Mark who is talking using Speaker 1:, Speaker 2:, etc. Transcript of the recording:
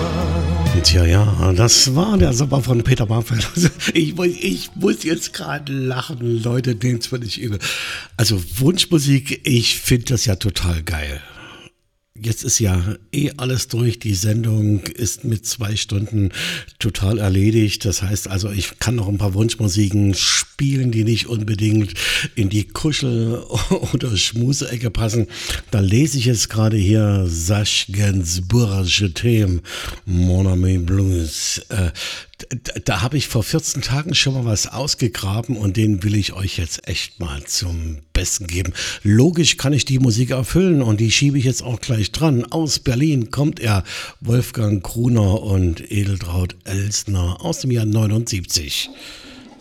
Speaker 1: Tja, ja, das war der Sommer von Peter Maffay. Ich muss jetzt gerade lachen, Leute, nehmt's mir nicht übel. Also Wunschmusik, ich finde das ja total geil. Jetzt ist ja alles durch. Die Sendung ist mit 2 Stunden total erledigt. Das heißt also, ich kann noch ein paar Wunschmusiken spielen, die nicht unbedingt in die Kuschel- oder Schmuse-Ecke passen. Da lese ich jetzt gerade hier Serge Gainsbourg, Je t'aime, Mon ami Blues. Da habe ich vor 14 Tagen schon mal was ausgegraben und den will ich euch jetzt echt mal zum Besten geben. Logisch kann ich die Musik erfüllen und die schiebe ich jetzt auch gleich dran. Aus Berlin kommt er, Wolfgang Gruner und Edeltraud Elsner aus dem Jahr 79.